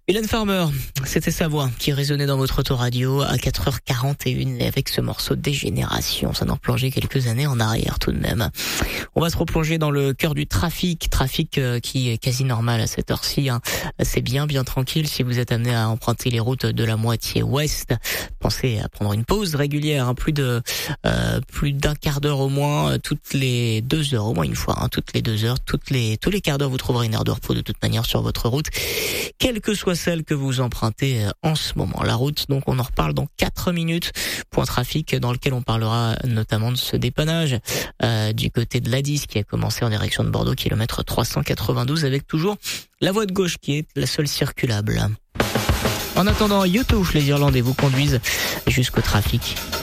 Hélène Farmer, c'était sa voix qui résonnait dans votre autoradio à 4h41 avec ce morceau Dégénération. Ça nous replongeait quelques années en arrière tout de même. On va se replonger dans le cœur du trafic qui est quasi normal à cette heure-ci. C'est bien tranquille si vous êtes amené à emprunter les routes de la moitié ouest. Pensez à prendre une pause régulière, plus d'un quart d'heure au moins, toutes les 2 heures, au moins une fois, toutes les 2 heures, tous les quarts d'heure, vous trouverez une heure de repos de toute manière sur votre route, quelle que soit celle que vous empruntez en ce moment. La route, donc, on en reparle dans 4 minutes. Point trafic dans lequel on parlera notamment de ce dépannage du côté de l'A10 qui a commencé en direction de Bordeaux, kilomètre 392, avec toujours la voie de gauche qui est la seule circulable. En attendant, U2, les Irlandais vous conduisent jusqu'au trafic.